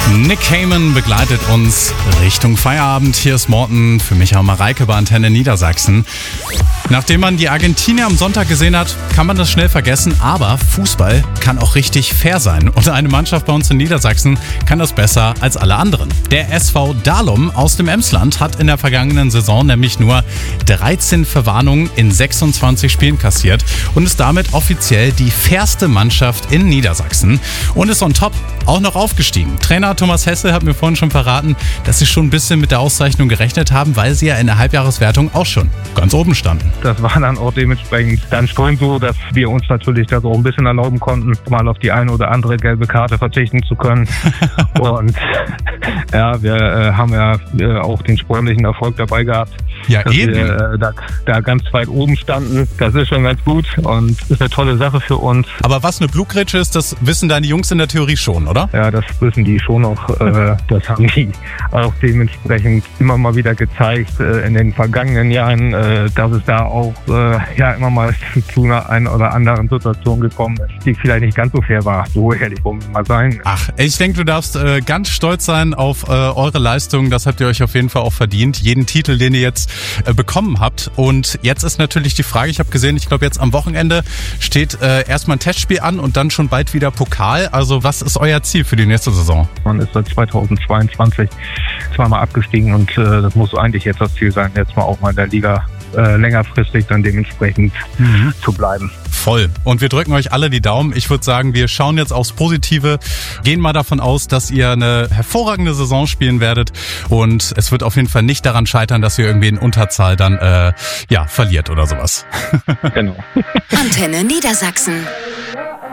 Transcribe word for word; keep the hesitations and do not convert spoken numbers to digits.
Nick Cayman begleitet uns Richtung Feierabend. Hier ist Morten für Micha und Mareike bei Antenne Niedersachsen. Nachdem man die Argentinier am Sonntag gesehen hat, kann man das schnell vergessen. Aber Fußball kann auch richtig fair sein. Und eine Mannschaft bei uns in Niedersachsen kann das besser als alle anderen. Der S V Dalum aus dem Emsland hat in der vergangenen Saison nämlich nur dreizehn Verwarnungen in sechsundzwanzig Spielen kassiert und ist damit offiziell die fairste Mannschaft in Niedersachsen und ist on top auch noch aufgestiegen. Trainer Thomas Hessel hat mir vorhin schon verraten, dass sie schon ein bisschen mit der Auszeichnung gerechnet haben, weil sie ja in der Halbjahreswertung auch schon ganz oben standen. Das war dann auch dementsprechend dann schon so, dass wir uns natürlich das auch ein bisschen erlauben konnten, mal auf die eine oder andere gelbe Karte verzichten zu können. Und ja, wir äh, haben ja äh, auch den sportlichen Erfolg dabei gehabt. Ja, dass eben. wir äh, da, da ganz weit oben standen. Das ist schon ganz gut und ist eine tolle Sache für uns. Aber was eine Blutgrätsche ist, das wissen deine Jungs in der Theorie schon, oder? Ja, das wissen die schon noch. Äh, das haben die auch dementsprechend immer mal wieder gezeigt äh, in den vergangenen Jahren, äh, dass es da auch äh, ja immer mal zu einer einen oder anderen Situation gekommen ist, die vielleicht nicht ganz so fair war. So ehrlich wollen wir mal sein. Ach, ich denke, du darfst äh, ganz stolz sein auf äh, eure Leistung. Das habt ihr euch auf jeden Fall auch verdient. Jeden Titel, den ihr jetzt äh, bekommen habt. Und jetzt ist natürlich die Frage, ich habe gesehen, ich glaube jetzt am Wochenende steht äh, erstmal ein Testspiel an und dann schon bald wieder Pokal. Also was ist euer Ziel für die nächste Saison? Man ist seit zweitausendzweiundzwanzig zweimal abgestiegen und äh, das muss eigentlich jetzt das Ziel sein, jetzt mal auch mal in der Liga äh, längerfristig dann dementsprechend mhm. zu bleiben. Voll. Und wir drücken euch alle die Daumen. Ich würde sagen, wir schauen jetzt aufs Positive, gehen mal davon aus, dass ihr eine hervorragende Saison spielen werdet und es wird auf jeden Fall nicht daran scheitern, dass ihr irgendwie in Unterzahl dann äh, ja verliert oder sowas. Genau. Antenne Niedersachsen.